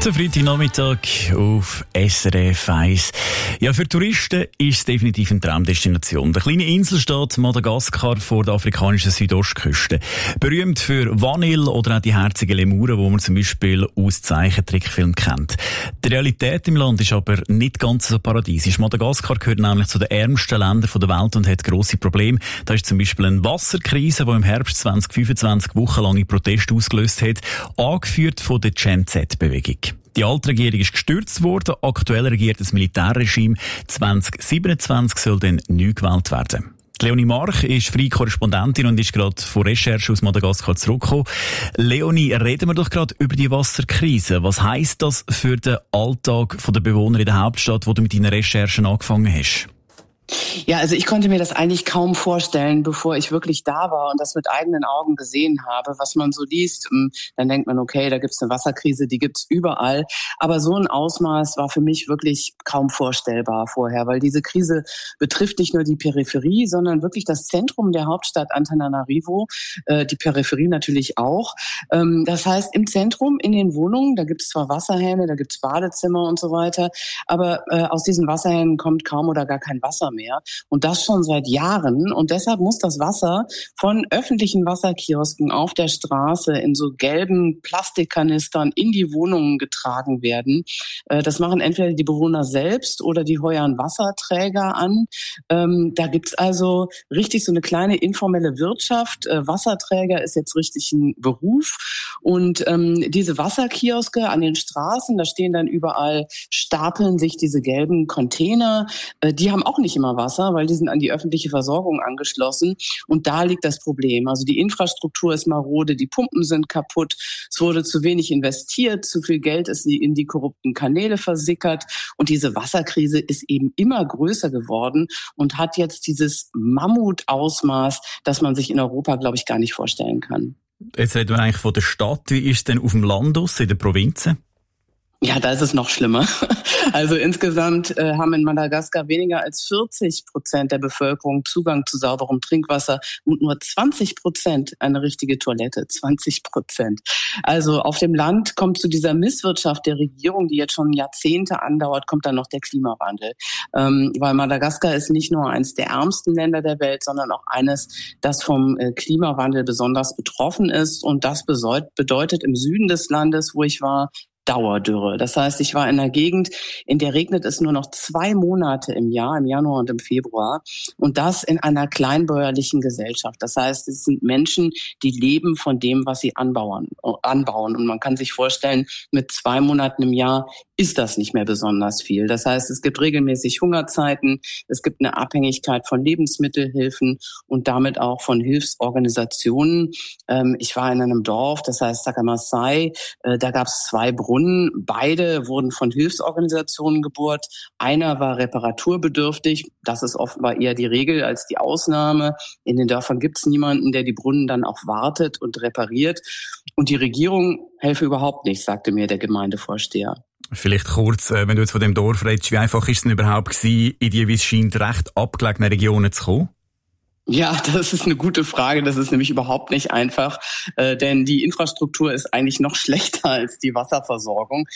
Der Freitagnachmittag auf SRF 1. Ja, für Touristen ist es definitiv eine Traumdestination. Der kleine Inselstaat Madagaskar vor der afrikanischen Südostküste. Berühmt für Vanille oder auch die herzigen Lemuren, die man zum Beispiel aus Zeichentrickfilmen kennt. Die Realität im Land ist aber nicht ganz so paradiesisch. Madagaskar gehört nämlich zu den ärmsten Ländern der Welt und hat grosse Probleme. Da ist zum Beispiel eine Wasserkrise, die im Herbst 2025 wochenlange Proteste ausgelöst hat, angeführt von der Gen Z-Bewegung. Die alte Regierung ist gestürzt worden. Aktuell regiert das Militärregime. 2027 soll dann neu gewählt werden. Leonie March ist freie Korrespondentin und ist gerade von Recherche aus Madagaskar zurückgekommen. Leonie, reden wir doch gerade über die Wasserkrise. Was heisst das für den Alltag der Bewohner in der Hauptstadt, wo du mit deinen Recherchen angefangen hast? Ja, also ich konnte mir das eigentlich kaum vorstellen, bevor ich wirklich da war und das mit eigenen Augen gesehen habe, was man so liest. Dann denkt man, okay, da gibt's eine Wasserkrise, die gibt's überall. Aber so ein Ausmaß war für mich wirklich kaum vorstellbar vorher, weil diese Krise betrifft nicht nur die Peripherie, sondern wirklich das Zentrum der Hauptstadt Antananarivo, die Peripherie natürlich auch. Das heißt, im Zentrum, in den Wohnungen, da gibt's zwar Wasserhähne, da gibt's Badezimmer und so weiter, aber aus diesen Wasserhähnen kommt kaum oder gar kein Wasser mehr. Und das schon seit Jahren. Und deshalb muss das Wasser von öffentlichen Wasserkiosken auf der Straße in so gelben Plastikkanistern in die Wohnungen getragen werden. Das machen entweder die Bewohner selbst oder die heuern Wasserträger an. Da gibt's also richtig so eine kleine informelle Wirtschaft. Wasserträger ist jetzt richtig ein Beruf. Und diese Wasserkioske an den Straßen, da stehen dann überall, stapeln sich diese gelben Container. Die haben auch nicht immer Wasser, weil die sind an die öffentliche Versorgung angeschlossen. Und da liegt das Problem. Also die Infrastruktur ist marode, die Pumpen sind kaputt, es wurde zu wenig investiert, zu viel Geld ist in die korrupten Kanäle versickert. Und diese Wasserkrise ist eben immer größer geworden und hat jetzt dieses Mammutausmaß, das man sich in Europa, glaube ich, gar nicht vorstellen kann. Jetzt reden wir eigentlich von der Stadt. Wie ist es denn auf dem Land aus, in den Provinzen? Ja, da ist es noch schlimmer. Also insgesamt haben in Madagaskar weniger als 40% der Bevölkerung Zugang zu sauberem Trinkwasser und nur 20% eine richtige Toilette. 20%. Also auf dem Land kommt zu dieser Misswirtschaft der Regierung, die jetzt schon Jahrzehnte andauert, kommt dann noch der Klimawandel. Weil Madagaskar ist nicht nur eines der ärmsten Länder der Welt, sondern auch eines, das vom Klimawandel besonders betroffen ist. Und das bedeutet im Süden des Landes, wo ich war, Dauerdürre. Das heißt, ich war in einer Gegend, in der regnet es nur noch 2 Monate im Jahr, im Januar und im Februar. Und das in einer kleinbäuerlichen Gesellschaft. Das heißt, es sind Menschen, die leben von dem, was sie anbauen. Und man kann sich vorstellen, mit 2 Monaten im Jahr ist das nicht mehr besonders viel. Das heißt, es gibt regelmäßig Hungerzeiten, es gibt eine Abhängigkeit von Lebensmittelhilfen und damit auch von Hilfsorganisationen. Ich war in einem Dorf, das heißt Sakamasai, da gab es 2 Brunnen. Beide wurden von Hilfsorganisationen gebohrt. Einer war reparaturbedürftig. Das ist offenbar eher die Regel als die Ausnahme. In den Dörfern gibt es niemanden, der die Brunnen dann auch wartet und repariert. Und die Regierung helfe überhaupt nicht, sagte mir der Gemeindevorsteher. Vielleicht kurz, wenn du jetzt von dem Dorf redest, wie einfach ist es denn überhaupt gewesen, in die, wie es scheint, recht abgelegenen Regionen zu kommen? Ja, das ist eine gute Frage. Das ist nämlich überhaupt nicht einfach, denn die Infrastruktur ist eigentlich noch schlechter als die Wasserversorgung.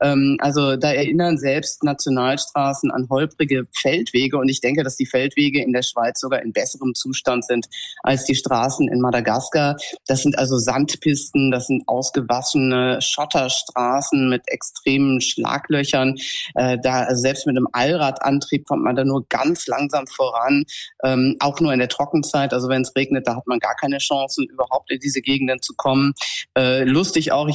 Also da erinnern selbst Nationalstraßen an holprige Feldwege und ich denke, dass die Feldwege in der Schweiz sogar in besserem Zustand sind als die Straßen in Madagaskar. Das sind also Sandpisten, das sind ausgewaschene Schotterstraßen mit extremen Schlaglöchern. Also selbst mit einem Allradantrieb kommt man da nur ganz langsam voran, auch nur in der Trockenzeit, also wenn es regnet, da hat man gar keine Chancen, überhaupt in diese Gegenden zu kommen. Lustig auch,